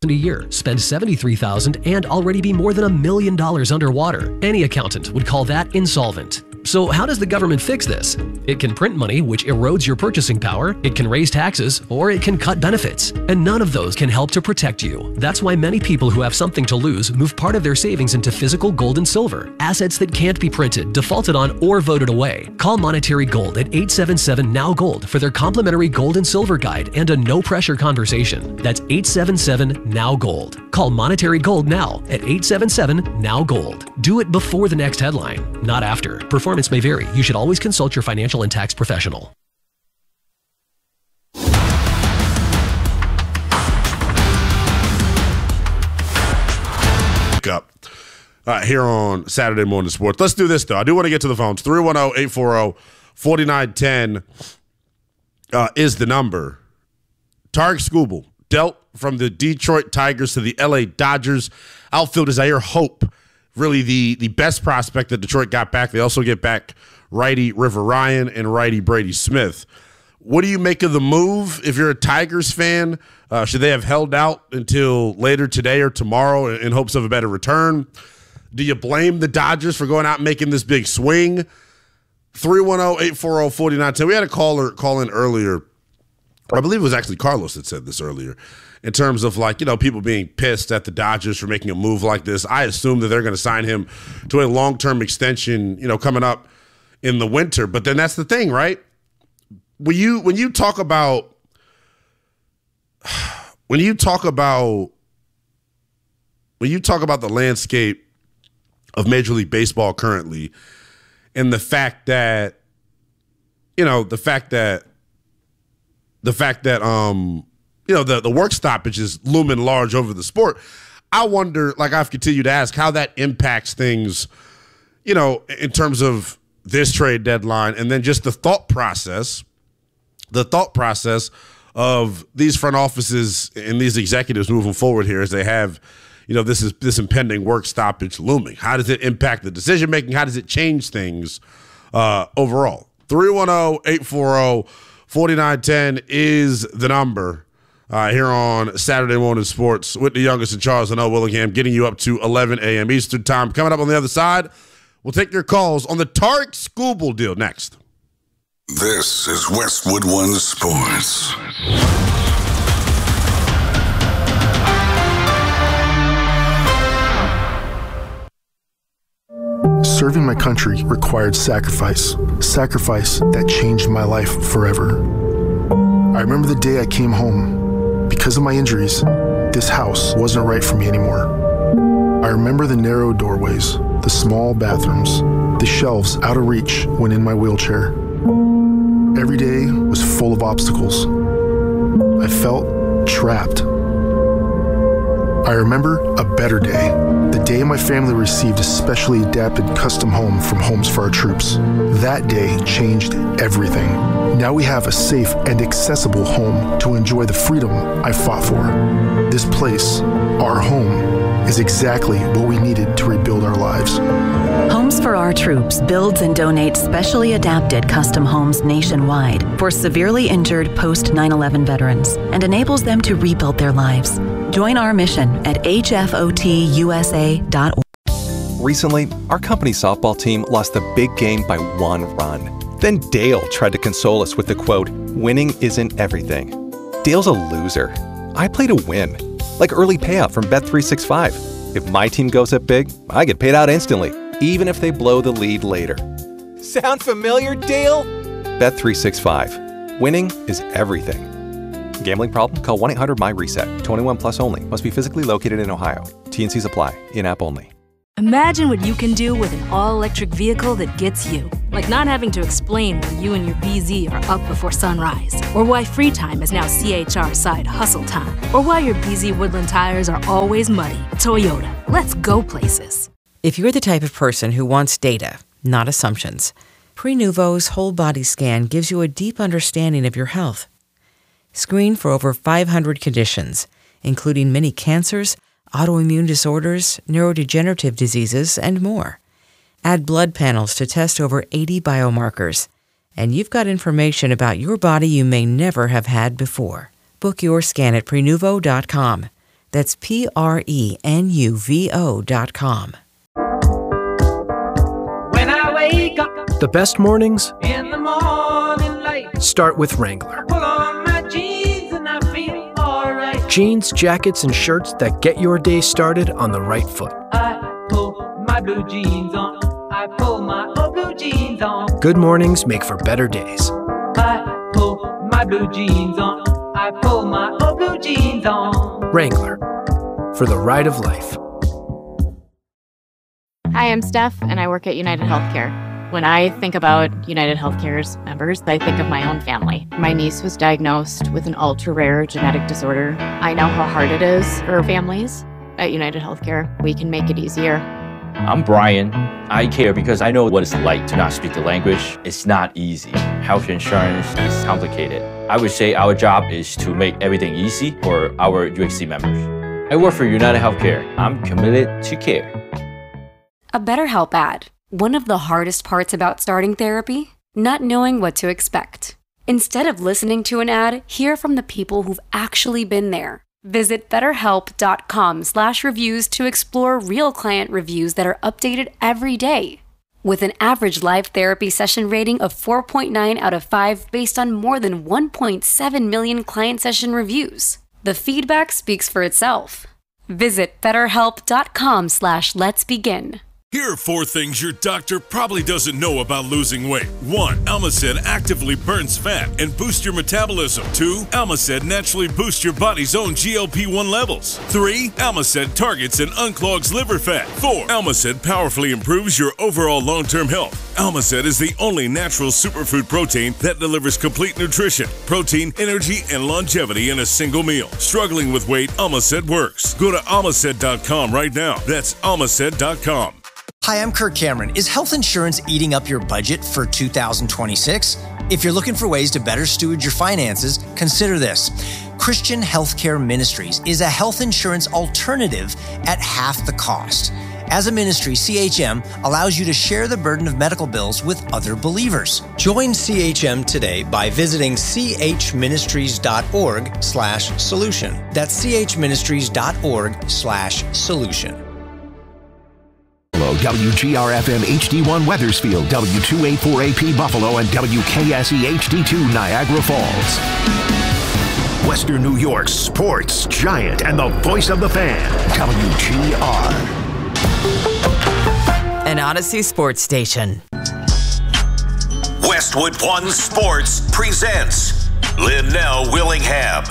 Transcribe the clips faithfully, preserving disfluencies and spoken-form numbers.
a year, spend seventy-three thousand dollars, and already be more than a million dollars underwater. Any accountant would call that insolvent. So how does the government fix this? It can print money, which erodes your purchasing power, it can raise taxes, or it can cut benefits. And none of those can help to protect you. That's why many people who have something to lose move part of their savings into physical gold and silver, assets that can't be printed, defaulted on, or voted away. Call Monetary Gold at eight seven seven, N O W Gold for their complimentary gold and silver guide and a no-pressure conversation. That's eight seven seven, N O W Gold. Call Monetary Gold now at eight seven seven, N O W Gold. Do it before the next headline, not after. Performance may vary. You should always consult your financial and tax professional. Up uh, here on Saturday Morning Sports. Let's do this, though. I do want to get to the phones. three one zero, eight four zero, four nine one zero uh, is the number. Tarik Skubal dealt from the Detroit Tigers to the L A Dodgers. Outfielder Zaire Hope, really the, the best prospect that Detroit got back. They also get back righty River Ryan and righty Brady Smith. What do you make of the move if you're a Tigers fan? Uh, should they have held out until later today or tomorrow in, in hopes of a better return? Do you blame the Dodgers for going out and making this big swing? three one zero, eight four zero, four nine one zero. We had a caller call in earlier. I believe it was actually Carlos that said this earlier. In terms of, like, you know, people being pissed at the Dodgers for making a move like this. I assume that they're going to sign him to a long-term extension, you know, coming up in the winter. But then that's the thing, right? When you when you talk about when you talk about when you talk about the landscape of Major League Baseball currently, and the fact that, you know, the fact that the fact that um you know, the, the work stoppage is looming large over the sport. I wonder, like I've continued to ask, how that impacts things, you know, in terms of this trade deadline, and then just the thought process, the thought process of these front offices and these executives moving forward here as they have, you know, this is this impending work stoppage looming. How does it impact the decision making? How does it change things uh, overall? three one zero, eight four zero, four nine one zero is the number. Uh, here on Saturday Morning Sports with the youngest and Charles and O. Willingham, getting you up to eleven a.m. Eastern Time. Coming up on the other side, we'll take your calls on the Tarik Skubal deal next. This is Westwood One Sports. Serving my country required sacrifice, sacrifice that changed my life forever. I remember the day I came home. Because of my injuries, this house wasn't right for me anymore. I remember the narrow doorways, the small bathrooms, the shelves out of reach when in my wheelchair. Every day was full of obstacles. I felt trapped. I remember a better day, the day my family received a specially adapted custom home from Homes for Our Troops. That day changed everything. Now we have a safe and accessible home to enjoy the freedom I fought for. This place, our home, is exactly what we needed to rebuild our lives. Homes for Our Troops builds and donates specially adapted custom homes nationwide for severely injured post nine eleven veterans and enables them to rebuild their lives. Join our mission at H F O T U S A dot org. Recently, our company softball team lost the big game by one run. Then Dale tried to console us with the quote, "Winning isn't everything." Dale's a loser. I play to win. Like early payout from Bet three sixty-five. If my team goes up big, I get paid out instantly, even if they blow the lead later. Sound familiar, Dale? Bet three sixty-five. Winning is everything. Gambling problem? Call one eight hundred M Y reset. twenty-one plus only. Must be physically located in Ohio. T N Cs apply. In-app only. Imagine what you can do with an all-electric vehicle that gets you. Like not having to explain why you and your B Z are up before sunrise. Or why free time is now C H R side hustle time. Or why your B Z Woodland tires are always muddy. Toyota. Let's go places. If you're the type of person who wants data, not assumptions, Prenuvo's whole body scan gives you a deep understanding of your health. Screen for over five hundred conditions, including many cancers, autoimmune disorders, neurodegenerative diseases, and more. Add blood panels to test over eighty biomarkers, and you've got information about your body you may never have had before. Book your scan at Prenuvo dot com. That's P R E N U V O dot com. When I wake up the best mornings in the morning light, start with Wrangler. Pull on my jeans and I feel all right. Jeans, jackets, and shirts that get your day started on the right foot. I pull my blue jeans on. I pull my old blue jeans on. Good mornings make for better days. I pull my blue jeans on. I pull my old blue jeans on. Wrangler, for the ride of life. Hi, I'm Steph, and I work at United Healthcare. When I think about United Healthcare's members, I think of my own family. My niece was diagnosed with an ultra-rare genetic disorder. I know how hard it is for families. At United Healthcare, we can make it easier. I'm Brian. I care because I know what it's like to not speak the language. It's not easy. Health insurance is complicated. I would say our job is to make everything easy for our U H C members. I work for United Healthcare. I'm committed to care. A BetterHelp ad. One of the hardest parts about starting therapy? Not knowing what to expect. Instead of listening to an ad, hear from the people who've actually been there. Visit betterhelp.com slash reviews to explore real client reviews that are updated every day. With an average live therapy session rating of four point nine out of five based on more than one point seven million client session reviews. The feedback speaks for itself. Visit betterhelp.com slash let's begin. Here are four things your doctor probably doesn't know about losing weight. One, Almacet actively burns fat and boosts your metabolism. Two, Almacet naturally boosts your body's own G L P one levels. Three, Almacet targets and unclogs liver fat. Four, Almacet powerfully improves your overall long-term health. Almacet is the only natural superfood protein that delivers complete nutrition, protein, energy, and longevity in a single meal. Struggling with weight, Almacet works. Go to almacet dot com right now. That's almacet dot com. Hi, I'm Kirk Cameron. Is health insurance eating up your budget for two thousand twenty-six? If you're looking for ways to better steward your finances, consider this. Christian Healthcare Ministries is a health insurance alternative at half the cost. As a ministry, C H M allows you to share the burden of medical bills with other believers. Join C H M today by visiting chministries.org slash solution. That's chministries.org slash solution. W G R F M H D one Weathersfield, W two eighty-four A P Buffalo, and W K S E H D two Niagara Falls. Western New York's sports giant and the voice of the fan, W G R. An Odyssey sports station. Westwood One Sports presents Linnell Willingham.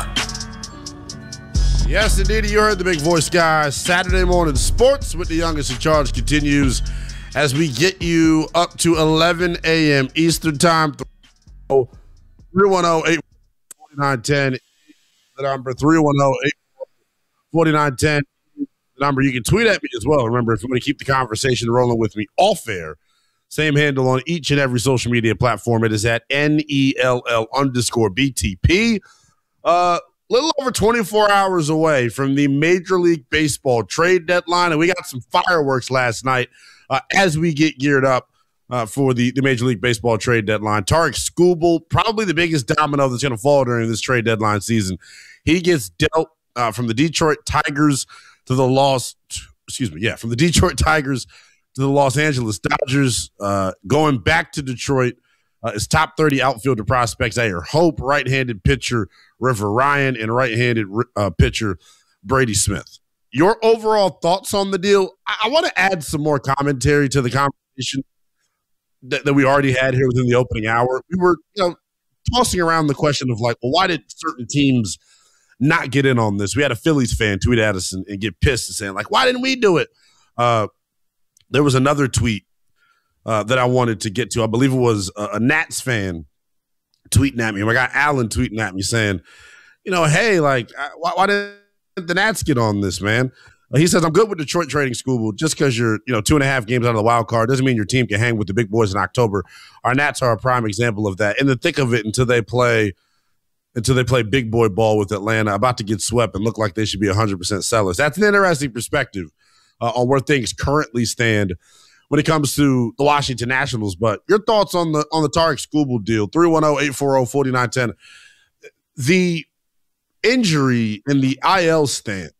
Yes, indeed, you heard the big voice, guys. Saturday morning sports with the youngest in charge continues as we get you up to eleven a.m. Eastern time. three one zero, eight four nine, one zero. The number three one zero, eight four nine, one zero. The number you can tweet at me as well. Remember, if you want to keep the conversation rolling with me off air, same handle on each and every social media platform. It is at N E L L underscore B T P. Uh, little over twenty-four hours away from the Major League Baseball trade deadline, and we got some fireworks last night uh, as we get geared up uh, for the, the Major League Baseball trade deadline. Tarik Skubal, probably the biggest domino that's going to fall during this trade deadline season. He gets dealt uh, from the Detroit Tigers to the Los, excuse me, yeah, from the Detroit Tigers to the Los Angeles Dodgers, uh, going back to Detroit. Uh, his top thirty outfielder prospects, Ayer Hope, right-handed pitcher River Ryan, and right-handed uh, pitcher Brady Smith. Your overall thoughts on the deal? I, I want to add some more commentary to the conversation that, that we already had here within the opening hour. We were, you know, tossing around the question of like, well, why did certain teams not get in on this? We had a Phillies fan tweet at us and, and get pissed and saying like, why didn't we do it? Uh, there was another tweet Uh, that I wanted to get to. I believe it was a, a Nats fan tweeting at me. My guy Alan tweeting at me saying, you know, hey, like, why, why didn't the Nats get on this, man? Uh, he says, I'm good with Detroit trading Skubal. Just because you're, you know, two and a half games out of the wild card doesn't mean your team can hang with the big boys in October. Our Nats are a prime example of that. In the thick of it until they play until they play big boy ball with Atlanta, about to get swept and look like they should be one hundred percent sellers. That's an interesting perspective uh, on where things currently stand when it comes to the Washington Nationals. But your thoughts on the on the Tarik Skubal deal, three one zero, eight four zero, four nine one zero. The injury in the I L stand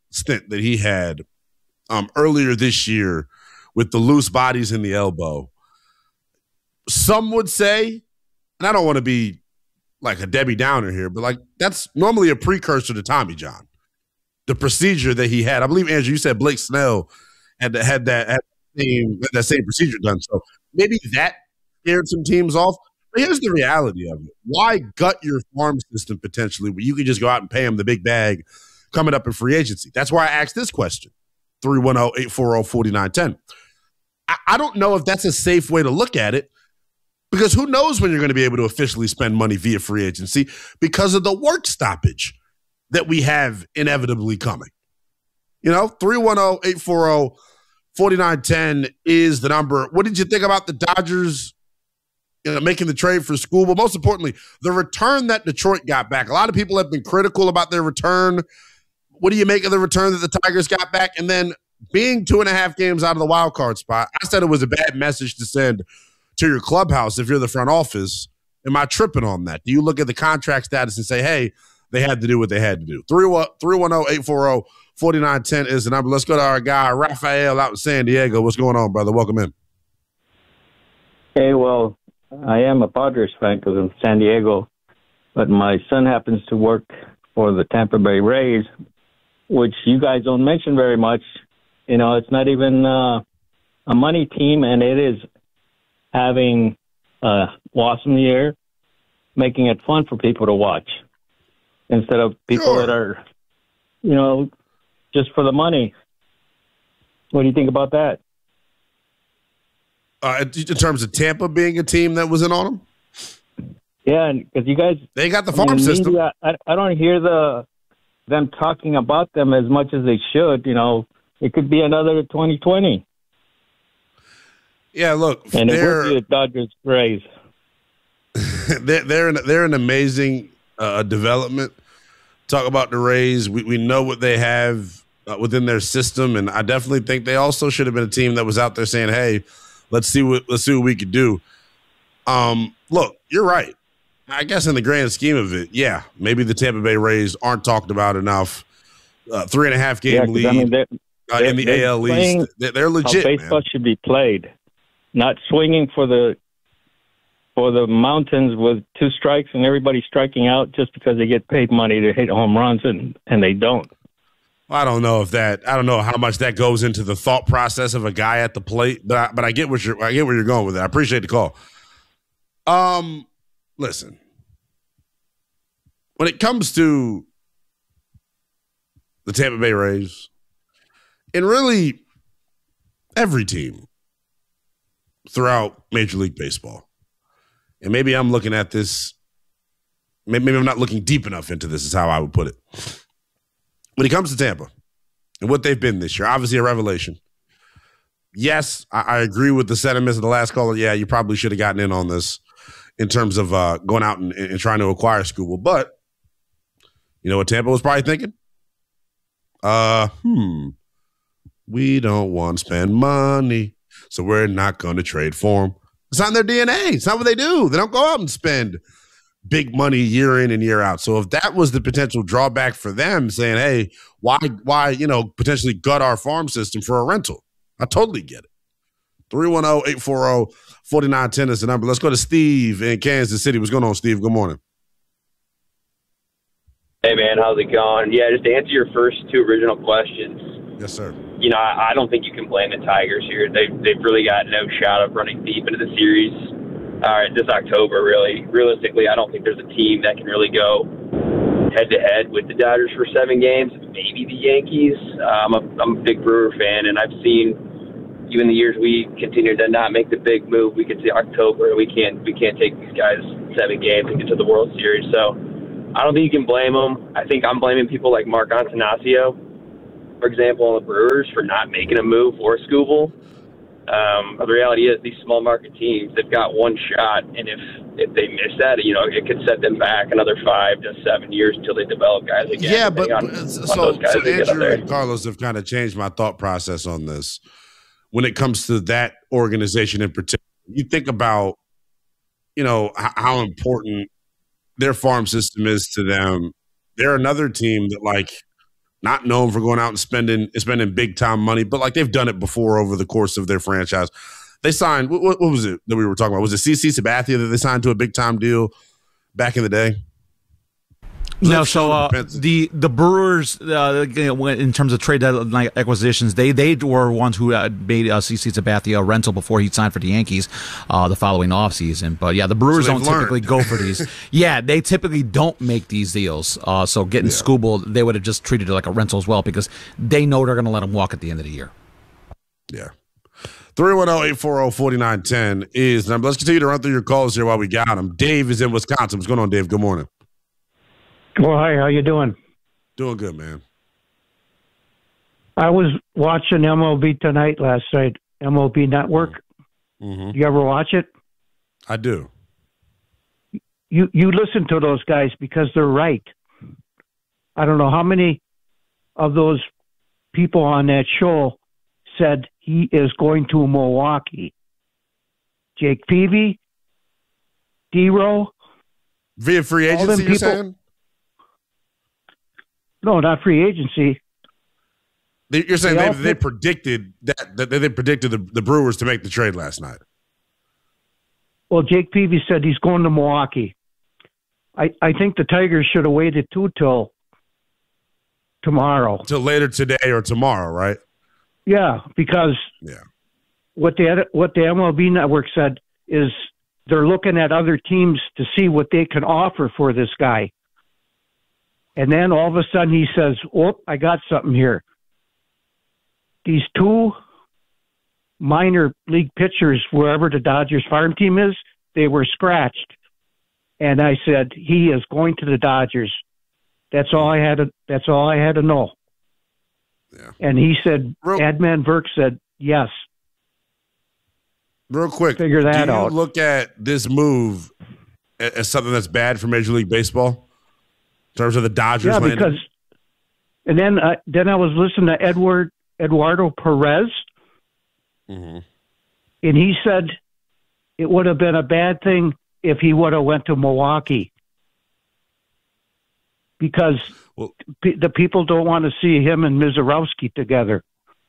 stint that he had um, earlier this year with the loose bodies in the elbow, some would say, and I don't want to be like a Debbie Downer here, but like that's normally a precursor to Tommy John. The procedure that he had, I believe, Andrew, you said Blake Snell had to, had that had the same, had that same procedure done. So maybe that scared some teams off. But here's the reality of it. Why gut your farm system potentially when you can just go out and pay him the big bag coming up in free agency? That's why I asked this question, three one zero, eight four zero, four nine one zero. I, I don't know if that's a safe way to look at it, because who knows when you're going to be able to officially spend money via free agency because of the work stoppage that we have inevitably coming. You know, three one zero, eight four zero, four nine one zero is the number. What did you think about the Dodgers, you know, making the trade for School? But most importantly, the return that Detroit got back. A lot of people have been critical about their return. What do you make of the return that the Tigers got back? And then being two and a half games out of the wild card spot, I said it was a bad message to send to your clubhouse if you're the front office. Am I tripping on that? Do you look at the contract status and say, hey, they had to do what they had to do? three one zero, eight four zero, four nine one zero is the number. Let's go to our guy, Rafael, out in San Diego. What's going on, brother? Welcome in. Hey, well, I am a Padres fan because I'm San Diego, but my son happens to work for the Tampa Bay Rays, which you guys don't mention very much. You know, it's not even uh, a money team, and it is having an awesome year, making it fun for people to watch instead of people sure. that are, you know, just for the money. What do you think about that? Uh, in terms of Tampa being a team that was in on them? Yeah, because you guys... They got the farm I mean, system. Media, I, I don't hear the them talking about them as much as they should. You know, it could be another twenty twenty. Yeah, look, and it would be the Dodgers Rays. they're they're an, they're an amazing uh, development. Talk about the Rays. We we know what they have uh, within their system, and I definitely think they also should have been a team that was out there saying, "Hey, let's see what let's see what we could do." Um, look, you're right. I guess in the grand scheme of it, yeah, maybe the Tampa Bay Rays aren't talked about enough. Uh, three and a half game yeah, lead I mean, they're, uh, in the A L East. They're, they're legit. How baseball man. should be played. Not swinging for the for the mountains with two strikes and everybody striking out just because they get paid money to hit home runs and, and they don't. Well, I don't know if that. I don't know how much that goes into the thought process of a guy at the plate, but I, but I get what you're. I get where you're going with it. I appreciate the call. Um, listen. When it comes to the Tampa Bay Rays, and really every team throughout Major League Baseball. And maybe I'm looking at this, maybe I'm not looking deep enough into this is how I would put it. When it comes to Tampa and what they've been this year, obviously a revelation. Yes, I, I agree with the sentiments of the last caller. Yeah, you probably should have gotten in on this in terms of uh, going out and, and trying to acquire Skubal. But you know what Tampa was probably thinking? Uh, hmm, we don't want to spend money, so we're not going to trade for him. It's not in their D N A. It's not what they do. They don't go out and spend big money year in and year out. So if that was the potential drawback for them, saying, hey, why, why, you know, potentially gut our farm system for a rental? I totally get it. three one zero, eight four zero, four nine one zero is the number. Let's go to Steve in Kansas City. What's going on, Steve? Good morning. Hey, man, how's it going? Yeah, just to answer your first two original questions. Yes, sir. You know, I, I don't think you can blame the Tigers here. They've, they've really got no shot of running deep into the series uh, this October, really. Realistically, I don't think there's a team that can really go head-to-head with the Dodgers for seven games. Maybe the Yankees. Uh, I'm, a, I'm a big Brewer fan, and I've seen, even the years we continued to not make the big move, we could see October, and we can't, we can't take these guys seven games and get to the World Series. So I don't think you can blame them. I think I'm blaming people like Mark Antanasio, for example, on the Brewers for not making a move for Skubal. Um, but the reality is these small market teams, they've got one shot, and if, if they miss that, you know, it could set them back another five to seven years until they develop guys again. Yeah, but on, so, on so Andrew and Carlos have kind of changed my thought process on this. When it comes to that organization in particular, you think about, you know, h- how important their farm system is to them. They're another team that, like, not known for going out and spending spending big time money, but like they've done it before over the course of their franchise. They signed, what, what was it that we were talking about? Was it C C Sabathia that they signed to a big time deal back in the day? No, so uh, the the Brewers, uh, you know, in terms of trade deadline acquisitions, they they were ones who uh, made uh, C C Sabathia a rental before he signed for the Yankees uh, the following offseason. But yeah, the Brewers so don't learned. typically go for these. Yeah, they typically don't make these deals. Uh, so getting yeah. Skubal, they would have just treated it like a rental as well because they know they're going to let him walk at the end of the year. Yeah. three one zero, eight four zero, four nine one zero is the number. Let's continue to run through your calls here while we got them. Dave is in Wisconsin. What's going on, Dave? Good morning. Well, hi, how you doing? Doing good, man. I was watching M L B Tonight last night, M L B Network. Mm-hmm. You ever watch it? I do. You you listen to those guys because they're right. I don't know how many of those people on that show said he is going to Milwaukee. Jake Peavy, D-Row. Via free agency, you're saying? No, not free agency. They, you're saying they, they, they predicted that, that they predicted the, the Brewers to make the trade last night. Well, Jake Peavy said he's going to Milwaukee. I, I think the Tigers should have waited too till tomorrow. Till later today or tomorrow, right? Yeah, because yeah. what the what the M L B Network said is they're looking at other teams to see what they can offer for this guy. And then all of a sudden he says, oh, I got something here. These two minor league pitchers, wherever the Dodgers farm team is, they were scratched. And I said, he is going to the Dodgers. That's all I had to, that's all I had to know. Yeah. And he said, Real, Adman Burke said, yes. Real quick, figure that do you out. Look at this move as something that's bad for Major League Baseball in terms of the Dodgers. Yeah, landing? because and then uh, then I was listening to Edward Eduardo Perez, mm-hmm. and he said it would have been a bad thing if he would have went to Milwaukee because well, p- the people don't want to see him and Mizorowski together.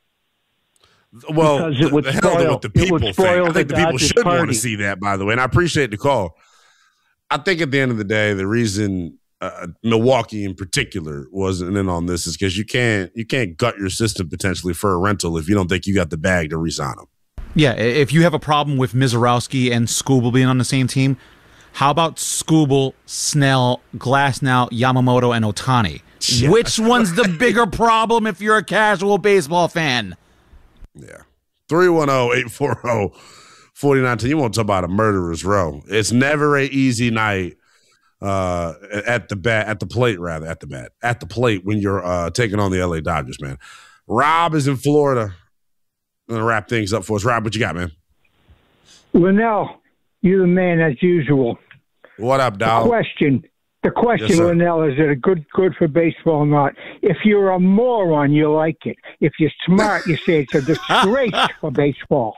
Well, because it would the spoil, hell with the people it would spoil think. I think the, the people Dodgers should party. want to see that, by the way, and I appreciate the call. I think at the end of the day, the reason uh, Milwaukee in particular wasn't in on this is because you can't you can't gut your system potentially for a rental if you don't think you got the bag to re-sign him. Yeah, if you have a problem with Mizorowski and Skubal being on the same team, how about Skubal, Snell, Glasnow, Yamamoto, and Ohtani? Yeah. Which one's the bigger problem if you're a casual baseball fan? Yeah. three one zero, eight four zero, four nine one zero. You want to talk about a murderer's row. It's never an easy night uh, at the bat, at the plate, rather, at the bat, at the plate when you're uh, taking on the L A Dodgers, man. Rob is in Florida. I'm going to wrap things up for us. Rob, what you got, man? Linnell, you're the man as usual. What up, dog? The question. The question, Yes, sir. Linnell, is it good good for baseball or not? If you're a moron, you like it. If you're smart, you say it's a disgrace for baseball.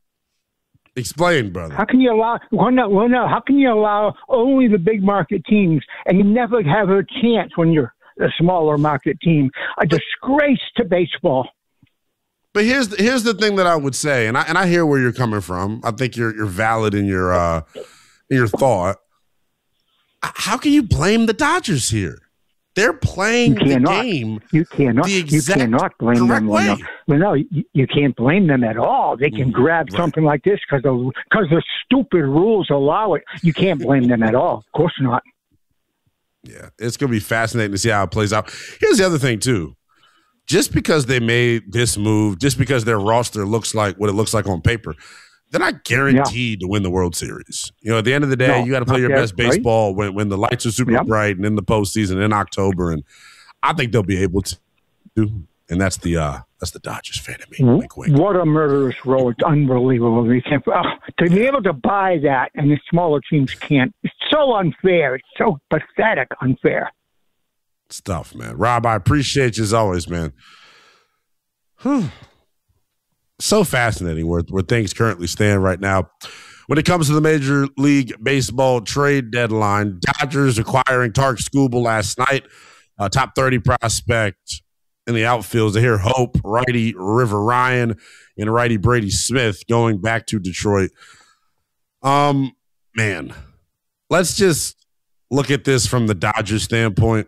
Explain, brother. How can you allow? Well, no, well, no. How can you allow only the big market teams, and you never have a chance when you're a smaller market team? A disgrace to baseball. But here's the, here's the thing that I would say, and I and I hear where you're coming from. I think you're you're valid in your uh, in your thought. How can you blame the Dodgers here? They're playing You cannot. the game. You cannot. the You exact cannot blame correct them. way. Well, no, well, no you, you can't blame them at all. They can grab something like this because the because the stupid rules allow it. You can't blame them at all. Of course not. Yeah, it's going to be fascinating to see how it plays out. Here's the other thing, too. Just because they made this move, just because their roster looks like what it looks like on paper, they're not guaranteed to win the World Series. You know, at the end of the day, No, you got to play not your yet, best right? baseball when, when the lights are super Yep. bright and in the postseason in October. And I think they'll be able to do. And that's the uh, that's the Dodgers fan of me. Wink, wink. What a murderous row! It's unbelievable. You can't oh, to be able to buy that, and the smaller teams can't. It's so unfair. It's so pathetic, unfair. Stuff, man. Rob, I appreciate you as always, man. Whew. So fascinating where, where things currently stand right now. When it comes to the Major League Baseball trade deadline, Dodgers acquiring Tarek Skubal last night, a top thirty prospect in the outfields. I hear Hope, righty River Ryan, and righty Brady Smith going back to Detroit. Um, man, let's just look at this from the Dodgers standpoint.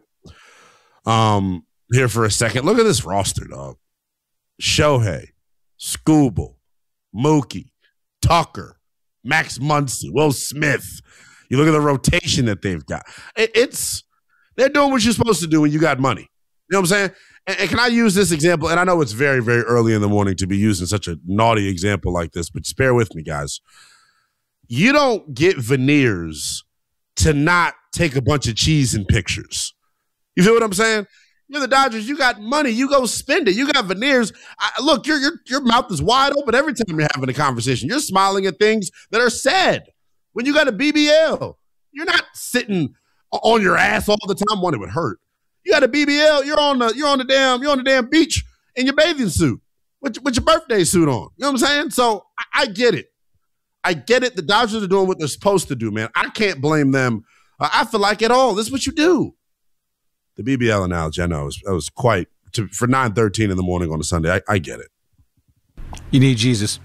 Um, here for a second. Look at this roster, dog. Shohei, Skubal, Mookie, Tucker, Max Muncy, Will Smith. You look at the rotation that they've got. It, it's they're doing what you're supposed to do when you got money. You know what I'm saying? And, and can I use this example? And I know it's very, very early in the morning to be using such a naughty example like this, but just bear with me, guys. You don't get veneers to not take a bunch of cheese in pictures. You feel what I'm saying? You're the Dodgers. You got money. You go spend it. You got veneers. I, look, your your your mouth is wide open every time you're having a conversation. You're smiling at things that are sad. When you got a B B L, you're not sitting on your ass all the time. One, it would hurt. You got a B B L. You're on the you're on the damn you're on the damn beach in your bathing suit with with your birthday suit on. You know what I'm saying? So I, I get it. I get it. The Dodgers are doing what they're supposed to do, man. I can't blame them. Uh, I feel like at all. This is what you do. The B B L analogy, I know, it was, it was quite to, for nine thirteen in the morning on a Sunday. I, I get it. You need Jesus.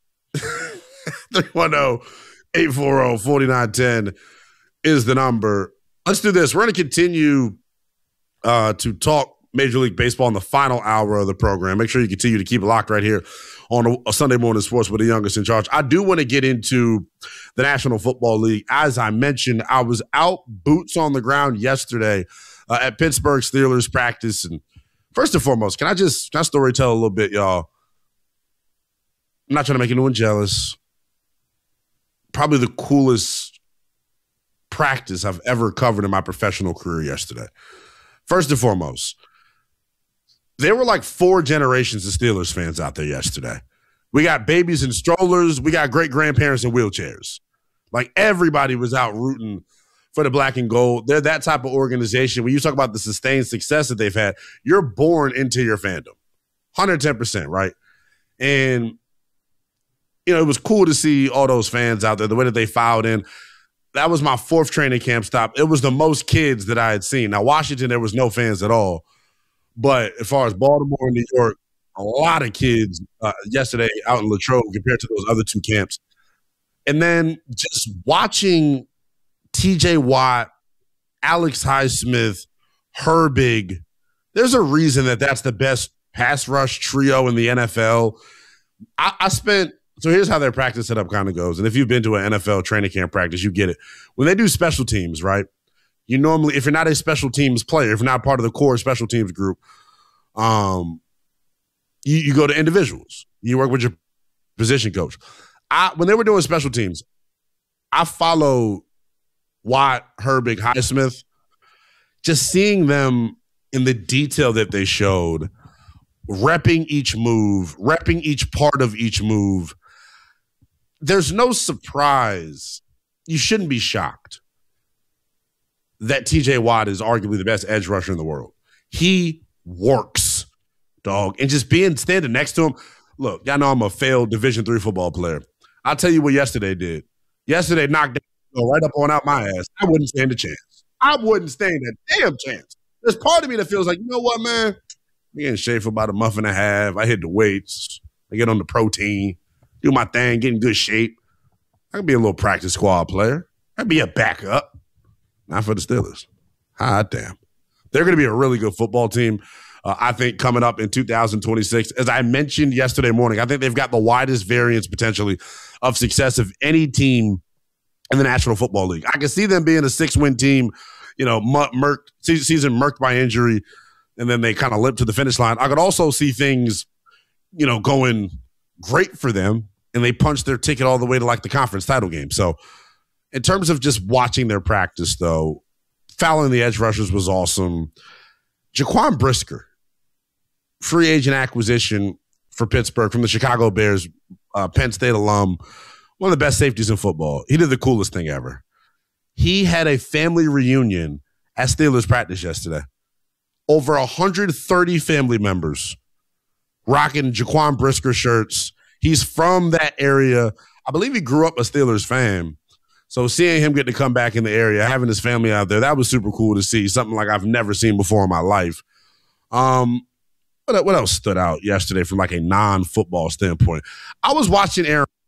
three one zero, eight four zero, four nine one zero is the number. Let's do this. We're going to continue uh, to talk Major League Baseball in the final hour of the program. Make sure you continue to keep it locked right here on a, a Sunday morning sports with the youngest in charge. I do want to get into the National Football League. As I mentioned, I was out boots on the ground yesterday uh, at Pittsburgh Steelers practice. And first and foremost, can I just can I story tell a little bit, y'all? I'm not trying to make anyone jealous. Probably the coolest practice I've ever covered in my professional career yesterday. First and foremost, there were like four generations of Steelers fans out there yesterday. We got babies in strollers. We got great-grandparents in wheelchairs. Like, everybody was out rooting for the black and gold. They're that type of organization. When you talk about the sustained success that they've had, you're born into your fandom. one hundred ten percent, right? And, you know, it was cool to see all those fans out there, the way that they filed in. That was my fourth training camp stop. It was the most kids that I had seen. Now, Washington, there was no fans at all. But as far as Baltimore and New York, a lot of kids uh, yesterday out in Latrobe compared to those other two camps. And then just watching T J Watt, Alex Highsmith, Herbig, there's a reason that that's the best pass rush trio in the N F L. I, I spent – so here's how their practice setup kind of goes. And if you've been to an N F L training camp practice, you get it. When they do special teams, right, you normally – if you're not a special teams player, if you're not part of the core special teams group, um, you, you go to individuals. You work with your position coach. I, when they were doing special teams, I followed Watt, Herbig, Highsmith, just seeing them in the detail that they showed, repping each move, repping each part of each move. There's no surprise. You shouldn't be shocked that T J Watt is arguably the best edge rusher in the world. He works, dog. And just being standing next to him. Look, y'all know I'm a failed Division three football player. I'll tell you what yesterday did. Yesterday knocked down right up on out my ass. I wouldn't stand a chance. I wouldn't stand a damn chance. There's part of me that feels like, you know what, man? I'm getting in shape for about a month and a half. I hit the weights. I get on the protein, do my thing, get in good shape. I could be a little practice squad player. I'd be a backup. Not for the Steelers. Hot damn. They're going to be a really good football team, uh, I think, coming up in two thousand twenty-six. As I mentioned yesterday morning, I think they've got the widest variance potentially of success of any team in the National Football League. I can see them being a six-win team, you know, murked, season murked by injury, and then they kind of limp to the finish line. I could also see things, you know, going great for them, and they punch their ticket all the way to, like, the conference title game. So in terms of just watching their practice, though, fouling the edge rushers was awesome. Jaquan Brisker, free agent acquisition for Pittsburgh from the Chicago Bears, uh, Penn State alum, one of the best safeties in football. He did the coolest thing ever. He had a family reunion at Steelers practice yesterday. Over one hundred thirty family members rocking Jaquan Brisker shirts. He's from that area. I believe he grew up a Steelers fan. So seeing him get to come back in the area, having his family out there, that was super cool to see. Something like I've never seen before in my life. Um, what, what else stood out yesterday from like a non-football standpoint? I was watching Aaron